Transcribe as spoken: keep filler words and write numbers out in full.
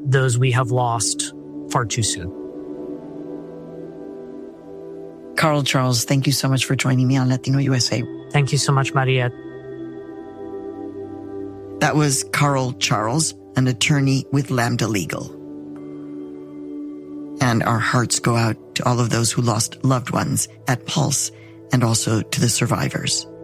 those we have lost far too soon. Carl Charles, thank you so much for joining me on Latino U S A. Thank you so much, Maria. That was Carl Charles, an attorney with Lambda Legal. And our hearts go out to all of those who lost loved ones at Pulse and also to the survivors.